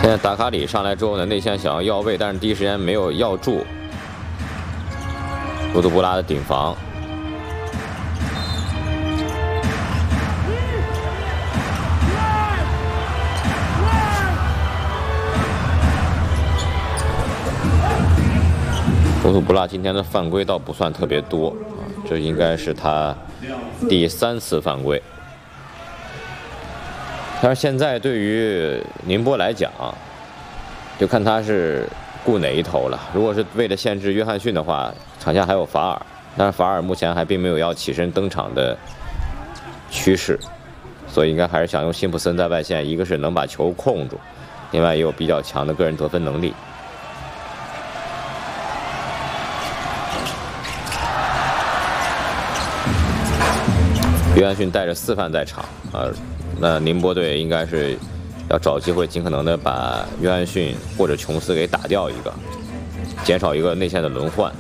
现在达卡里上来之后呢，内线想要位，但是第一时间没有要住。库图布拉的顶防。 库图布拉今天的犯规倒不算特别多啊，这应该是他第3次犯规。但是现在对于宁波来讲，就看他是顾哪一头了。如果是为了限制约翰逊的话，场下还有法尔，但是法尔目前还并没有要起身登场的趋势，所以应该还是想用辛普森在外线，一个是能把球控住，另外也有比较强的个人得分能力。 约翰逊带着4犯在场那宁波队应该是要找机会，尽可能的把约翰逊或者琼斯给打掉一个，减少一个内线的轮换。